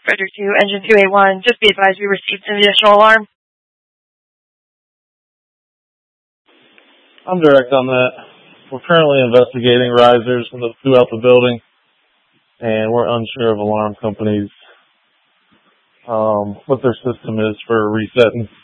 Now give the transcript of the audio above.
Frederick 2, engine 281. Just be advised we received an additional alarm. I'm direct on that. We're currently investigating risers throughout the building, and we're unsure of alarm companies, what their system is for resetting.